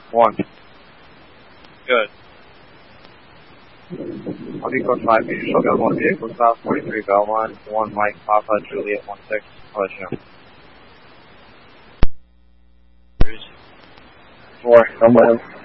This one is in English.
1. Good. Audi code 5, Shotgun 1 vehicle stop, 43 Belmont, 1 Mike Papa, Juliet 16, I'll let you know. 4, I'm